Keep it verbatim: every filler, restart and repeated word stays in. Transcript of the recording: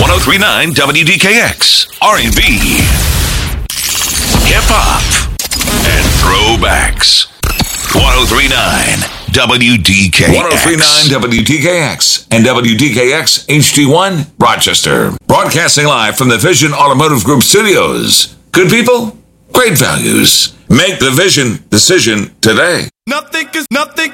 one oh three point nine W D K X, R and B, hip-hop, and throwbacks. one oh three point nine W D K X. one oh three point nine W D K X and W D K X H D one, Rochester. Broadcasting live from the Vision Automotive Group studios. Good people, great values. Make the Vision decision today. Nothing is nothing.